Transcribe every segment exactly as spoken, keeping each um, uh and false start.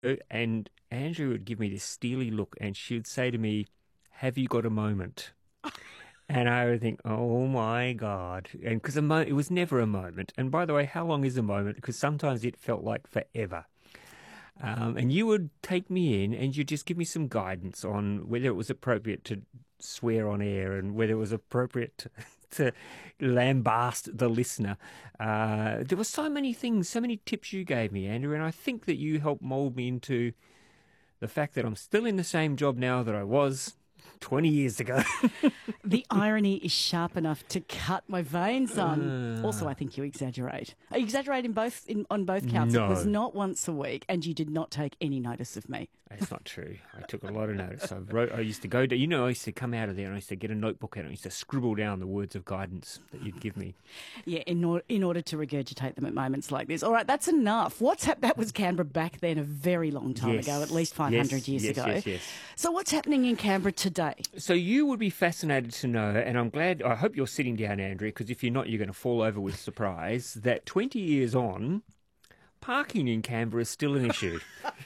Uh, And Andrew would give me this steely look and she would say to me, have you got a moment? And I would think, oh my God. And because mo- it was never a moment. And by the way, how long is a moment? Because sometimes it felt like forever. Um, and you would take me in and you'd just give me some guidance on whether it was appropriate to swear on air and whether it was appropriate to, to lambast the listener. Uh, there were so many things, so many tips you gave me, Andrew, and I think that you helped mould me into the fact that I'm still in the same job now that I was twenty years ago. The irony is sharp enough to cut my veins on. Also, I think you exaggerate. You exaggerate in both in, on both counts. No. It was not once a week, and you did not take any notice of me. That's not true. I took a lot of notice. I wrote. I used to go to, you know, I used to come out of there and I used to get a notebook out and I used to scribble down the words of guidance that you'd give me. Yeah, in, or, in order to regurgitate them at moments like this. All right, that's enough. What's hap- That was Canberra back then, a very long time Yes. ago, at least five hundred Yes, years yes, ago. yes, yes. So what's happening in Canberra today? So you would be fascinated to know, and I'm glad, I hope you're sitting down, Andrea, because if you're not, you're going to fall over with surprise, that twenty years on, parking in Canberra is still an issue.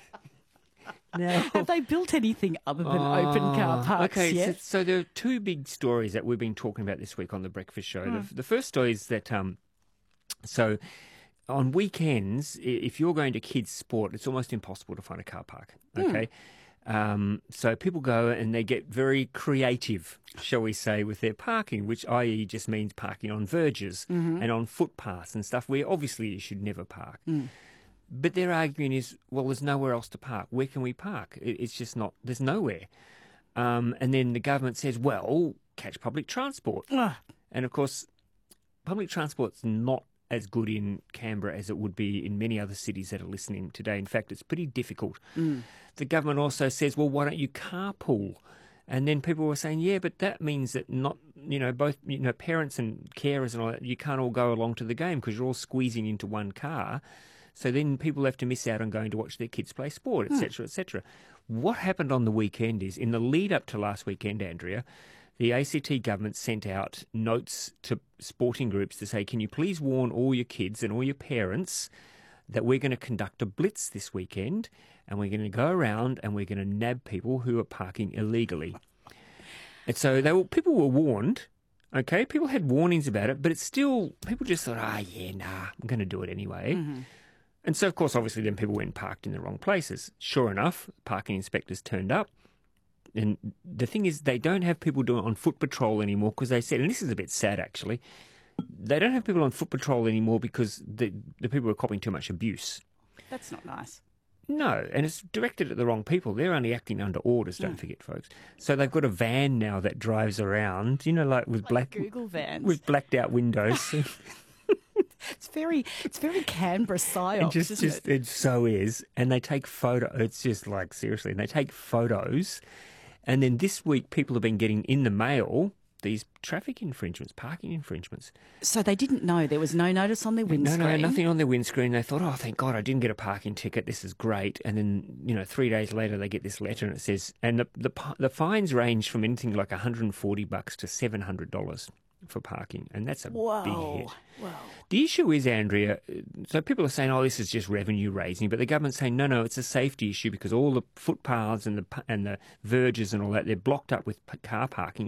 Now, Have they built anything other than open car parks okay, yet? so, so there are two big stories that we've been talking about this week on The Breakfast Show. The, the first story is that, um, so on weekends, i- if you're going to kids' sport, it's almost impossible to find a car park, okay? Um, so people go and they get very creative, shall we say, with their parking, which that is just means parking on verges and on footpaths and stuff where obviously you should never park. But their argument is, well, there's nowhere else to park. Where can we park? It, it's just not, there's nowhere. Um, and then the government says, well, catch public transport. Ah. And of course, public transport's not as good in Canberra as it would be in many other cities that are listening today. In fact, it's pretty difficult. The government also says, well, why don't you carpool? And then people were saying, yeah, but that means that not, you know, both, you know, parents and carers and all that, you can't all go along to the game because you're all squeezing into one car. So then people have to miss out on going to watch their kids play sport, et cetera, et cetera. What happened on the weekend is, in the lead up to last weekend, Andrea, the A C T government sent out notes to sporting groups to say, can you please warn all your kids and all your parents that we're going to conduct a blitz this weekend and we're going to go around and we're going to nab people who are parking illegally. And so they were, people were warned, okay? People had warnings about it, but it's still, people just thought, ah, yeah, nah, I'm going to do it anyway. And so, of course, obviously then people went and parked in the wrong places. Sure enough, parking inspectors turned up. And the thing is, they don't have people doing it on foot patrol anymore because they said, and this is a bit sad actually, they don't have people on foot patrol anymore because the, the people are copying too much abuse. That's not nice. No, and it's directed at the wrong people. They're only acting under orders, don't forget, folks. So they've got a van now that drives around, you know, like with Like black Google vans. with blacked out windows. It's very, it's very Canberra psyops, It just, isn't just, it? it so is. And they take photo. It's just like, seriously, and they take photos. And then this week, people have been getting in the mail these traffic infringements, parking infringements. So they didn't know there was no notice on their No, windscreen. no, nothing on their windscreen. They thought, oh, thank God, I didn't get a parking ticket. This is great. And then, you know, three days later, they get this letter and it says, and the the, the fines range from anything like one hundred forty bucks to seven hundred dollars for parking, and that's a Whoa. big hit. Whoa. The issue is, Andrea, so people are saying, oh, this is just revenue raising, but the government's saying, no, no, it's a safety issue because all the footpaths and the and the verges and all that, they're blocked up with p- car parking.